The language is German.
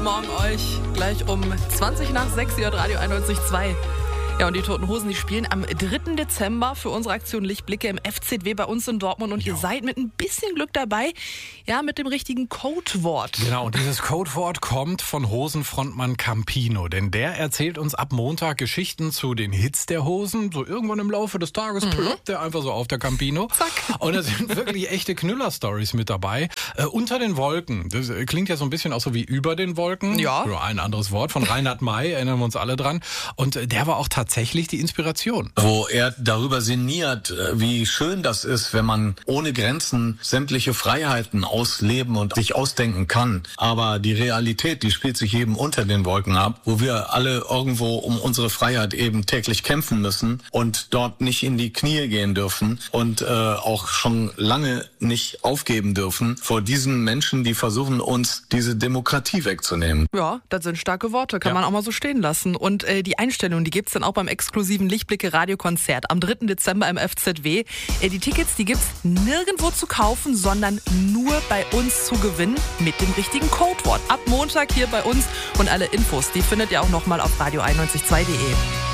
Guten Morgen euch. Gleich um 20 nach 6 Uhr Radio 91.2. Ja, und die Toten Hosen, die spielen am 3. Dezember für unsere Aktion Lichtblicke im FZW bei uns in Dortmund. Und ihr seid mit ein bisschen Glück dabei, ja, mit dem richtigen Codewort. Genau, und dieses Codewort kommt von Hosenfrontmann Campino. Denn der erzählt uns ab Montag Geschichten zu den Hits der Hosen. So irgendwann im Laufe des Tages ploppt der einfach so auf, der Campino. Zack. Und da sind wirklich echte Knüller-Stories mit dabei. Unter den Wolken. Das klingt ja so ein bisschen auch so wie über den Wolken. Ja. Nur ein anderes Wort von Reinhard May, erinnern wir uns alle dran. Und der war auch tatsächlich die Inspiration. Wo er darüber sinniert, wie schön das ist, wenn man ohne Grenzen sämtliche Freiheiten ausleben und sich ausdenken kann. Aber die Realität, die spielt sich eben unter den Wolken ab, wo wir alle irgendwo um unsere Freiheit eben täglich kämpfen müssen und dort nicht in die Knie gehen dürfen und auch schon lange nicht aufgeben dürfen vor diesen Menschen, die versuchen, uns diese Demokratie wegzunehmen. Ja, das sind starke Worte, kann man auch mal so stehen lassen. Und die Einstellung, die gibt's dann auch beim exklusiven Lichtblicke-Radiokonzert am 3. Dezember im FZW. Die Tickets, die gibt's nirgendwo zu kaufen, sondern nur bei uns zu gewinnen mit dem richtigen Codewort. Ab Montag hier bei uns und alle Infos, die findet ihr auch nochmal auf radio912.de.